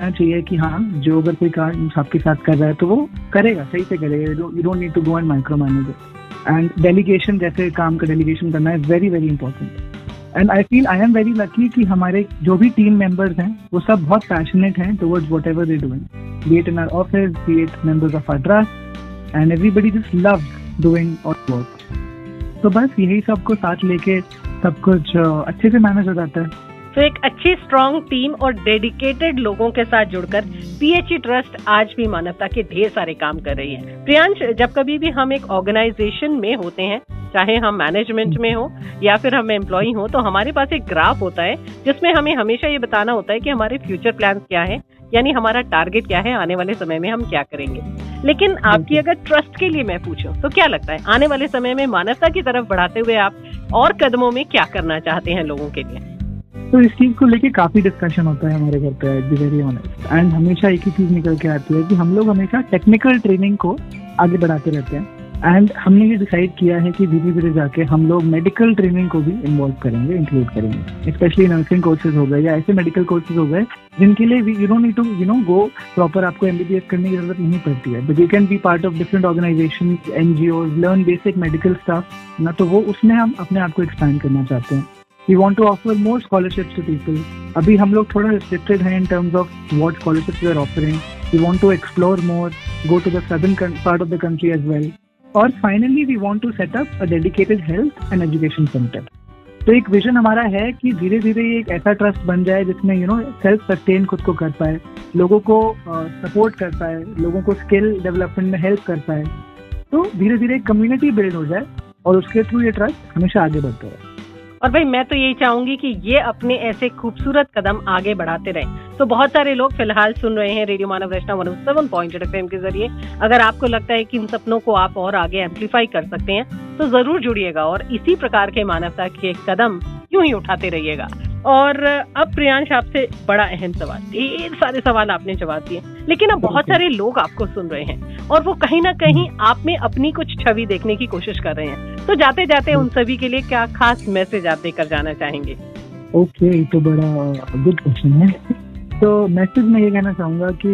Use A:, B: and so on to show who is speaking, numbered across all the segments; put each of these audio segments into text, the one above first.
A: देना चाहिए कि हाँ, जो अगर कोई काम आपके साथ कर रहा है तो वो करेगा, सही से करेगा। You don't need to go and micro manage it. And delegation, जैसे काम का डेलीगेशन करना है, very very important. And I feel I am very lucky कि हमारे जो भी टीम मेंबर्स हैं वो सब बहुत पैशनेट हैं towards whatever they doing, B it in our office, B it members of our trust, and everybody just loves doing our work. तो बस यही सबको साथ लेके सब कुछ अच्छे से मैनेज हो जाता है।
B: तो एक अच्छी स्ट्रॉन्ग टीम और डेडिकेटेड लोगों के साथ जुड़कर पीएचई ट्रस्ट आज भी मानवता के ढेर सारे काम कर रही है। प्रियांश, जब कभी भी हम एक ऑर्गेनाइजेशन में होते हैं, चाहे हम मैनेजमेंट में हो या फिर हम एम्प्लॉई हो, तो हमारे पास एक ग्राफ होता है जिसमें हमें हमेशा ये बताना होता है कि हमारे फ्यूचर प्लान्स क्या है, यानी हमारा टारगेट क्या है, आने वाले समय में हम क्या करेंगे। लेकिन आपकी अगर ट्रस्ट के लिए मैं पूछूं तो क्या लगता है आने वाले समय में मानवता की तरफ बढ़ाते हुए आप और कदमों में क्या करना चाहते हैं लोगों के लिए?
A: तो इस चीज को लेके काफी डिस्कशन होता है हमारे घर पे, बी वेरी ऑनेस्ट। एंड हमेशा एक ही चीज निकल के आती है कि हम लोग हमेशा टेक्निकल ट्रेनिंग को आगे बढ़ाते रहते हैं। एंड हमने ये डिसाइड किया है कि धीरे धीरे जाके हम लोग मेडिकल ट्रेनिंग को भी इन्वॉल्व करेंगे, इंक्लूड करेंगे। स्पेशली नर्सिंग कोर्सेज हो गए या ऐसे मेडिकल कोर्सेज हो गए जिनके लिए you don't need to go proper, आपको एमबीबीएस करने की जरूरत नहीं पड़ती है, but you can be part of different organisation, NGO, learn basic medical staff ना। तो वो उसमें हम अपने आप को एक्सपैंड करना चाहते हैं। We want to offer more scholarships to people. अभी हम लोग थोड़ा restricted हैं in terms of what scholarships we are offering. We want to explore more, go to the southern part of the country as well. और finally we want to set up a dedicated health and education center. तो एक vision हमारा है कि धीरे धीरे एक ऐसा ट्रस्ट बन जाए जिसमें सेल्फ सस्टेन खुद को कर पाए, लोगों को सपोर्ट कर पाए, लोगों को स्किल डेवलपमेंट में हेल्प कर पाए। तो धीरे धीरे एक कम्युनिटी बिल्ड हो जाए और उसके थ्रू ये ट्रस्ट हमेशा आगे बढ़ता रहे।
B: और भाई मैं तो यही चाहूंगी कि ये अपने ऐसे खूबसूरत कदम आगे बढ़ाते रहें। तो बहुत सारे लोग फिलहाल सुन रहे हैं रेडियो मानव वैष्णव 107.8 FM के जरिए। अगर आपको लगता है कि इन सपनों को आप और आगे एम्पलीफाई कर सकते हैं तो जरूर जुड़िएगा और इसी प्रकार के मानवता के कदम यूं ही उठाते रहिएगा। और अब प्रियांश, आपसे बड़ा अहम सवाल, ढेर सारे सवाल आपने जवाब दिए, लेकिन अब बहुत सारे लोग आपको सुन रहे हैं और वो कहीं ना कहीं आप में अपनी कुछ छवि देखने की कोशिश कर रहे हैं। तो जाते जाते उन सभी के लिए क्या खास मैसेज आप देकर जाना चाहेंगे?
A: ओके, तो बड़ा गुड क्वेश्चन है। तो मैसेज मैं ये कहना चाहूंगा कि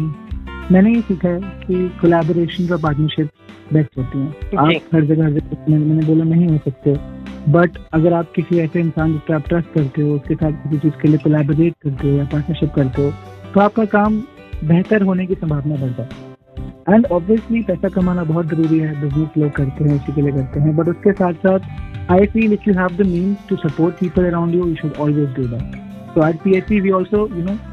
A: मैंने ये सीखा है कि कोलैबोरेशन और पार्टनरशिप बेस्ट होती हैं। आप हर जगह मैंने बोला नहीं हो सकते, बट अगर आप किसी ऐसे इंसान जिस पर आप ट्रस्ट करते हो, उसके साथ किसी चीज के लिए कोलैबोरेट करते हो या पार्टनरशिप करते हो, तो आपका काम बेहतर होने की संभावना बढ़ जाती है। एंड ऑब्वियसली पैसा कमाना बहुत जरूरी है, बिजनेस लोग करते हैं, इसी के लिए करते हैं, बट उसके साथ साथ I feel if you have the means to support people around you, you should always do that. So eight PHE we also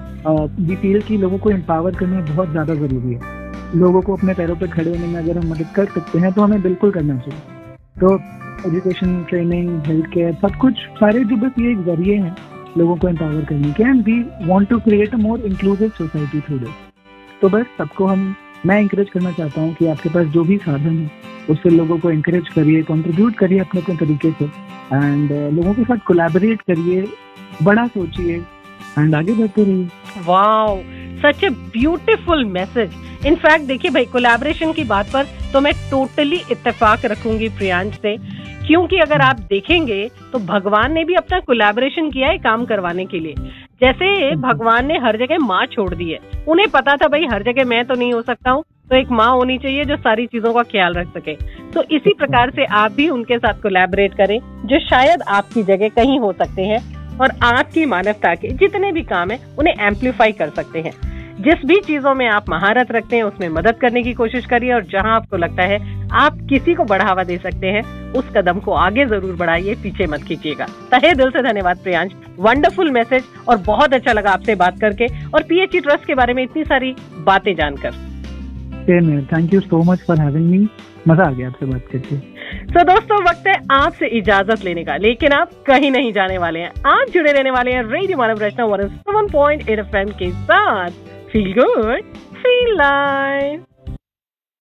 A: we feel कि लोगों को एम्पावर करना बहुत ज्यादा जरूरी है। लोगों को अपने पैरों पर खड़े होने में अगर हम मदद कर सकते हैं तो हमें बिल्कुल करना चाहिए। तो एजुकेशन, ट्रेनिंग, हेल्थ केयर, सब कुछ सारे जो बस ये एक जरिए हैं लोगों को एम्पावर करने के। And we want to create a more inclusive society through this. तो बस सबको मैं इंकरेज करना चाहता हूँ कि आपके पास जो भी साधन है उससे लोगों को इंकरेज करिए, कंट्रीब्यूट करिए अपने अपने तरीके से, एंड लोगों के साथ कोलैबोरेट करिए, बड़ा सोचिए एंड आगे बढ़ते रहिए।
B: Wow, such a beautiful message. In fact देखिए भाई, कोलैबोरेशन की बात पर तो मैं टोटली इत्तेफाक रखूंगी प्रियांश से, क्योंकि अगर आप देखेंगे तो भगवान ने भी अपना कोलैबोरेशन किया है काम करवाने के लिए। जैसे भगवान ने हर जगह माँ छोड़ दी है, उन्हें पता था भाई हर जगह मैं तो नहीं हो सकता हूँ, तो एक माँ होनी चाहिए जो सारी चीजों का ख्याल रख सके। तो इसी प्रकार से आप भी उनके साथ कोलैबोरेट करें जो शायद आपकी जगह कहीं हो सकते हैं और आपकी मानवता के जितने भी काम है उन्हें एम्पलीफाई कर सकते हैं। जिस भी चीजों में आप महारत रखते हैं उसमें मदद करने की कोशिश करिए, और जहां आपको लगता है आप किसी को बढ़ावा दे सकते हैं उस कदम को आगे जरूर बढ़ाइए, पीछे मत खींचिएगा। तहे दिल से धन्यवाद प्रियांश, वंडरफुल मैसेज, और बहुत अच्छा लगा आपसे बात करके और पीएचई ट्रस्ट के बारे में इतनी सारी बातें जानकर।
A: Thank you so much for having me, मजा आ गया आपसे बात करके।
B: तो दोस्तों, वक्त है आपसे इजाजत लेने का, लेकिन आप कहीं नहीं जाने वाले हैं। आप जुड़े रहने वाले हैं रेडियो मानव वैष्णव 107.8 FM के साथ। Feel good, feel live.